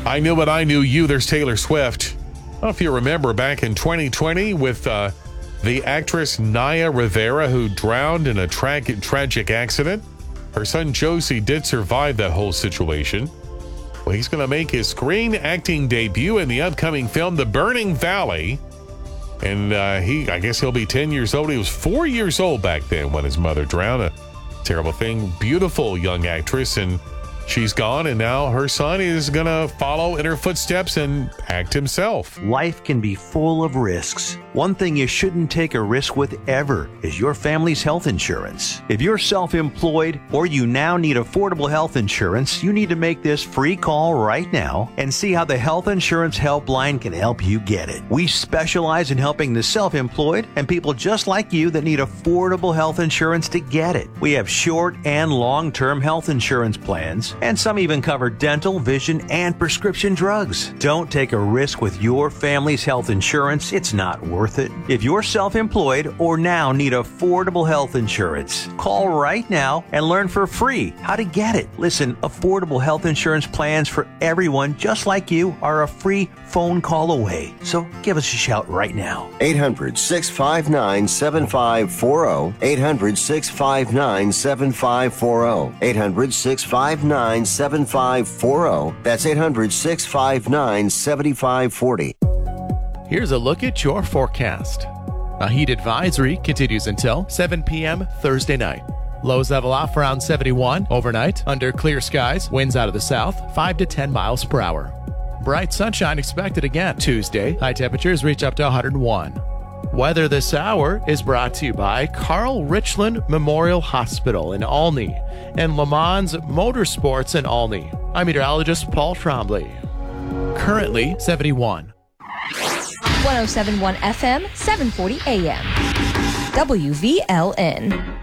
I Knew It, I Knew You. There's Taylor Swift. I don't know if you remember back in 2020 with the actress Naya Rivera, who drowned in a tragic accident. Her son Josie did survive that whole situation. Well, he's going to make his screen acting debut in the upcoming film, The Burning Valley. And I guess he'll be 10 years old. He was 4 years old back then when his mother drowned. A terrible thing. Beautiful young actress, and she's gone, and now her son is going to follow in her footsteps and act himself. Life can be full of risks. One thing you shouldn't take a risk with ever is your family's health insurance. If you're self-employed or you now need affordable health insurance, you need to make this free call right now and see how the Health Insurance Helpline can help you get it. We specialize in helping the self-employed and people just like you that need affordable health insurance to get it. We have short and long-term health insurance plans, and some even cover dental, vision, and prescription drugs. Don't take a risk with your family's health insurance. It's not worth it. If you're self-employed or now need affordable health insurance, call right now and learn for free how to get it. Listen, affordable health insurance plans for everyone just like you are a free phone call away. So give us a shout right now. 800-659-7540. 800-659-7540. 800-659-7540. That's 800-659-7540. Here's a look at your forecast. A heat advisory continues until 7 p.m. Thursday night. Lows level off around 71 overnight under clear skies. Winds out of the south 5 to 10 miles per hour. Bright sunshine expected again Tuesday. High temperatures reach up to 101. Weather this hour is brought to you by Carl Richland Memorial Hospital in Olney and Le Mans Motorsports in Olney. I'm meteorologist Paul Trombley. Currently 71. 107.1 FM, 740 AM. WVLN.